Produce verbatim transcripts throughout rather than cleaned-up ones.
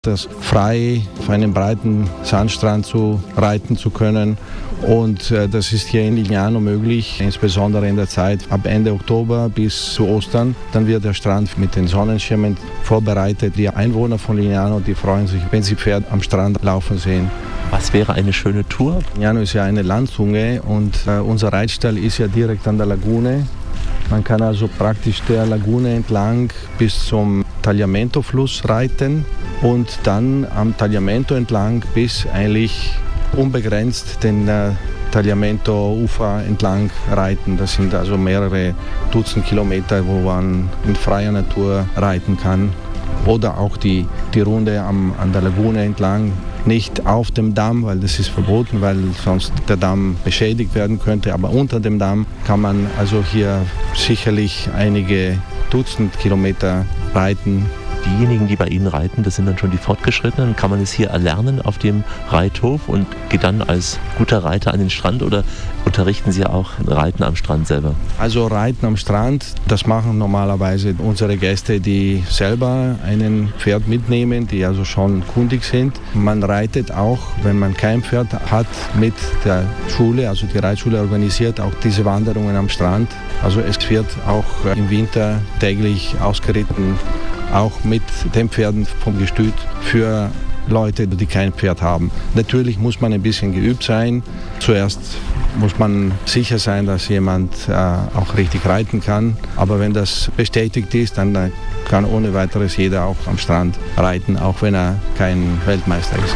das frei auf einem breiten Sandstrand zu reiten zu können. Und äh, das ist hier in Lignano möglich, insbesondere in der Zeit ab Ende Oktober bis zu Ostern. Dann wird der Strand mit den Sonnenschirmen vorbereitet. Die Einwohner von Lignano, die freuen sich, wenn sie Pferd am Strand laufen sehen. Was wäre eine schöne Tour? Lignano ist ja eine Landzunge und äh, unser Reitstall ist ja direkt an der Lagune. Man kann also praktisch der Lagune entlang bis zum Tagliamento-Fluss reiten und dann am Tagliamento entlang bis eigentlich unbegrenzt den äh, Tagliamento-Ufer entlang reiten. Das sind also mehrere Dutzend Kilometer, wo man in freier Natur reiten kann. Oder auch die, die Runde am, an der Lagune entlang. Nicht auf dem Damm, weil das ist verboten, weil sonst der Damm beschädigt werden könnte. Aber unter dem Damm kann man also hier sicherlich einige Dutzend Kilometer reiten. Diejenigen, die bei Ihnen reiten, das sind dann schon die Fortgeschrittenen. Kann man es hier erlernen auf dem Reithof und geht dann als guter Reiter an den Strand oder unterrichten Sie auch Reiten am Strand selber? Also Reiten am Strand, das machen normalerweise unsere Gäste, die selber einen Pferd mitnehmen, die also schon kundig sind. Man reitet auch, wenn man kein Pferd hat, mit der Schule, also die Reitschule organisiert auch diese Wanderungen am Strand. Also es wird auch im Winter täglich ausgeritten, auch mit den Pferden vom Gestüt für Leute, die kein Pferd haben. Natürlich muss man ein bisschen geübt sein. Zuerst muss man sicher sein, dass jemand äh, auch richtig reiten kann. Aber wenn das bestätigt ist, dann äh, kann ohne weiteres jeder auch am Strand reiten, auch wenn er kein Weltmeister ist.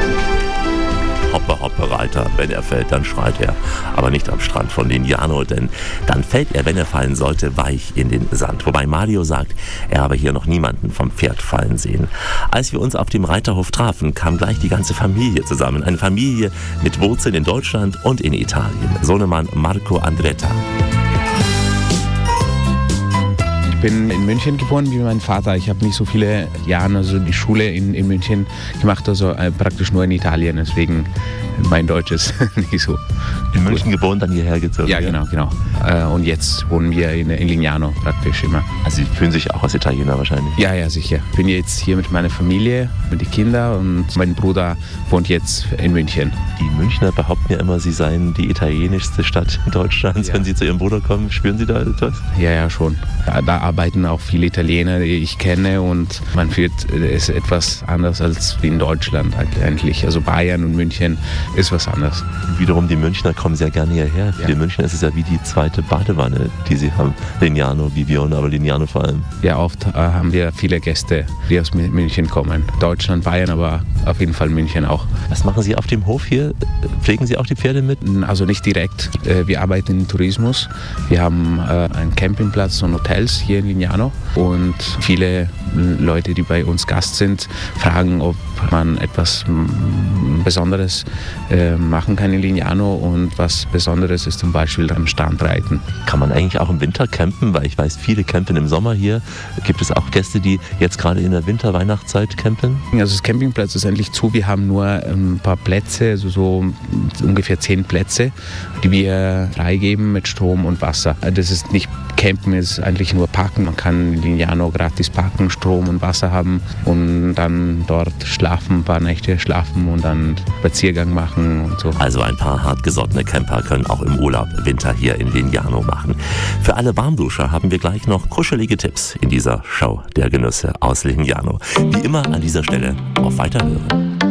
Hoppe, hoppe, Reiter, wenn er fällt, dann schreit er. Aber nicht am Strand von Lignano, denn dann fällt er, wenn er fallen sollte, weich in den Sand. Wobei Mario sagt, er habe hier noch niemanden vom Pferd fallen sehen. Als wir uns auf dem Reiterhof trafen, kam gleich die ganze Familie zusammen. Eine Familie mit Wurzeln in Deutschland und in Italien. Sohnemann Marco Andretta. Ich bin in München geboren wie mein Vater. Ich habe nicht so viele Jahre also die Schule in, in München gemacht, also äh, praktisch nur in Italien. Deswegen mein Deutsch ist nicht so. In München geboren, dann hierher gezogen? Ja, genau, genau. Äh, und jetzt wohnen wir in, in Lignano praktisch immer. Also Sie fühlen sich auch als Italiener wahrscheinlich? Ja, ja, sicher. Ich bin jetzt hier mit meiner Familie, mit den Kindern und mein Bruder wohnt jetzt in München. Die Münchner behaupten ja immer, sie seien die italienischste Stadt Deutschlands. Ja. Wenn Sie zu Ihrem Bruder kommen, spüren Sie da etwas? Ja, ja, schon. Da, da arbeiten auch viele Italiener, die ich kenne und man fühlt es etwas anders als in Deutschland eigentlich. Also Bayern und München ist was anderes. Wiederum die Münchner kommen sehr gerne hierher. Für ja. die Münchner ist es ja wie die zweite Badewanne, die sie haben. Lignano, Bibione, aber Lignano vor allem. Ja, oft äh, haben wir viele Gäste, die aus München kommen. Deutschland, Bayern, aber auf jeden Fall München auch. Was machen Sie auf dem Hof hier? Pflegen Sie auch die Pferde mit? Also nicht direkt. Wir arbeiten im Tourismus. Wir haben einen Campingplatz und Hotels hier in Lignano. Und viele Leute, die bei uns Gast sind, fragen, ob man etwas Besonderes machen kann in Lignano. Und was Besonderes ist zum Beispiel am Strand reiten. Kann man eigentlich auch im Winter campen? Weil ich weiß, viele campen im Sommer hier. Gibt es auch Gäste, die jetzt gerade in der Winter-Weihnachtszeit campen? Also das Campingplatz ist endlich zu. Wir haben nur ein paar Plätze, also so ungefähr zehn Plätze, die wir freigeben mit Strom und Wasser. Das ist nicht Campen, ist eigentlich nur Parken. Man kann in Lignano gratis parken, Strom und Wasser haben und dann dort schlafen, ein paar Nächte schlafen und dann Spaziergang machen und so. Also ein paar hartgesottene Camper können auch im Urlaub Winter hier in Lignano machen. Für alle Warmduscher haben wir gleich noch kuschelige Tipps in dieser Show der Genüsse aus Lignano. Wie immer an dieser Stelle auf Weiterhören.